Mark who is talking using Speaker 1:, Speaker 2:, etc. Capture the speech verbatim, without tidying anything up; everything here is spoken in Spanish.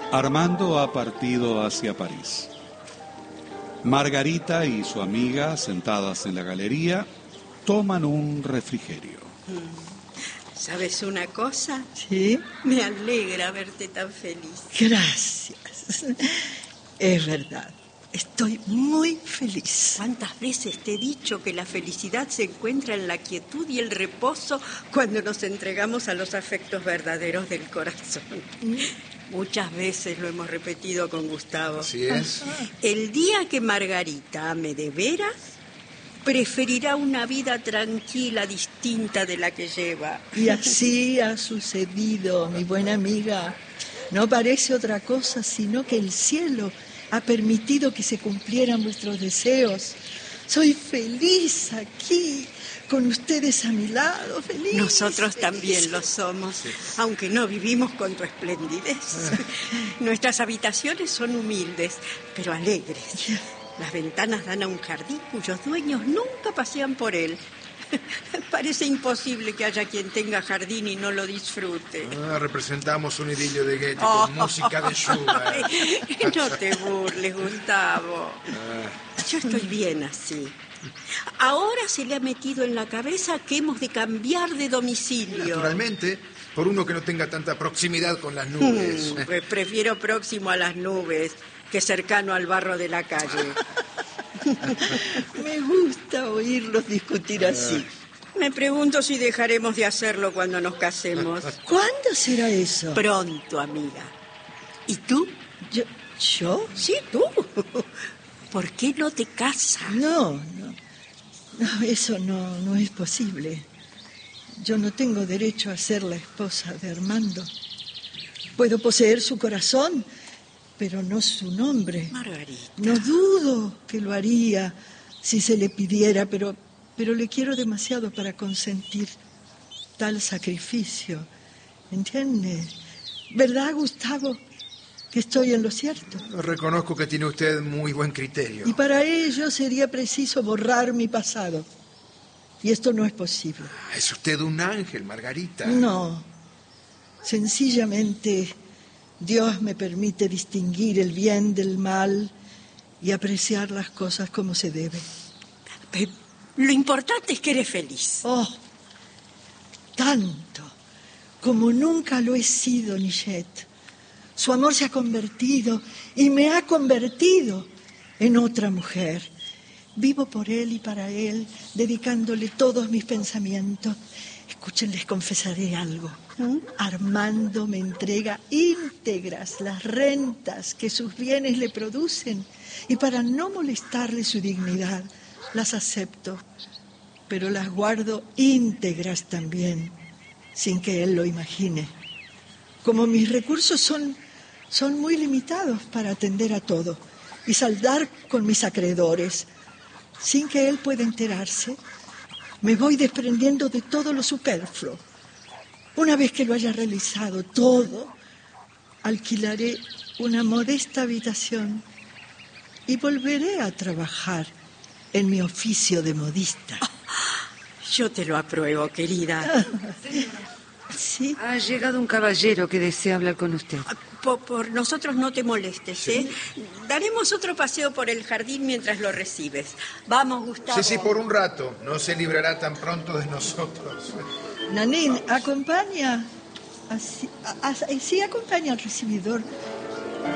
Speaker 1: Armando ha partido hacia París. Margarita y su amiga, sentadas en la galería, toman un refrigerio.
Speaker 2: ¿Sabes una cosa?
Speaker 3: ¿Sí?
Speaker 2: Me alegra verte tan feliz.
Speaker 3: Gracias. Es verdad. Estoy muy feliz.
Speaker 2: ¿Cuántas veces te he dicho que la felicidad se encuentra en la quietud y el reposo cuando nos entregamos a los afectos verdaderos del corazón? Muchas veces lo hemos repetido con Gustavo.
Speaker 4: Así es.
Speaker 2: El día que Margarita ame de veras, preferirá una vida tranquila, distinta de la que lleva.
Speaker 3: Y así ha sucedido, mi buena amiga. No parece otra cosa sino que el cielo ha permitido que se cumplieran vuestros deseos. Soy feliz aquí, con ustedes a mi lado, feliz.
Speaker 2: Nosotros
Speaker 3: feliz.
Speaker 2: También lo somos, sí. Aunque no vivimos con tu esplendidez. Nuestras habitaciones son humildes, pero alegres. Las ventanas dan a un jardín cuyos dueños nunca pasean por él. Parece imposible que haya quien tenga jardín y no lo disfrute.
Speaker 4: Ah, representamos un idilio de Goethe oh, con música de Schubert.
Speaker 2: No te burles, Gustavo. Ah. Yo estoy bien así. Ahora se le ha metido en la cabeza que hemos de cambiar de domicilio.
Speaker 4: Naturalmente, por uno que no tenga tanta proximidad con las nubes.
Speaker 2: Hmm, pues prefiero próximo a las nubes que cercano al barro de la calle.
Speaker 3: Me gusta oírlos discutir así.
Speaker 2: Me pregunto si dejaremos de hacerlo cuando nos casemos.
Speaker 3: ¿Cuándo será eso?
Speaker 2: Pronto, amiga. ¿Y tú?
Speaker 3: ¿Yo? ¿Yo?
Speaker 2: Sí, tú. ¿Por qué no te casas?
Speaker 3: No, no. No, eso no, no es posible. Yo no tengo derecho a ser la esposa de Armando. Puedo poseer su corazón, pero no su nombre.
Speaker 2: Margarita.
Speaker 3: No dudo que lo haría si se le pidiera, pero, pero le quiero demasiado para consentir tal sacrificio. ¿Entiende? ¿Verdad, Gustavo? Que estoy en lo cierto.
Speaker 4: Reconozco que tiene usted muy buen criterio.
Speaker 3: Y para ello sería preciso borrar mi pasado. Y esto no es posible.
Speaker 4: Es usted un ángel, Margarita.
Speaker 3: No. Sencillamente, Dios me permite distinguir el bien del mal y apreciar las cosas como se debe.
Speaker 2: Pero lo importante es que eres feliz.
Speaker 3: Oh, tanto como nunca lo he sido, Nichette. Su amor se ha convertido y me ha convertido en otra mujer. Vivo por él y para él, dedicándole todos mis pensamientos. Escuchen, les confesaré algo. ¿Mm? Armando me entrega íntegras las rentas que sus bienes le producen y para no molestarle su dignidad, las acepto, pero las guardo íntegras también, sin que él lo imagine. Como mis recursos son, son muy limitados para atender a todo y saldar con mis acreedores, sin que él pueda enterarse, me voy desprendiendo de todo lo superfluo. Una vez que lo haya realizado todo, alquilaré una modesta habitación y volveré a trabajar en mi oficio de modista.
Speaker 2: Yo te lo apruebo, querida.
Speaker 3: ¿Sí?
Speaker 5: Ha llegado un caballero que desea hablar con usted.
Speaker 2: Por, por nosotros no te molestes, ¿sí? ¿eh? Daremos otro paseo por el jardín mientras lo recibes. Vamos, Gustavo.
Speaker 4: Sí, sí, por un rato. No se librará tan pronto de nosotros.
Speaker 3: Nanín, acompaña. Así, así acompaña al recibidor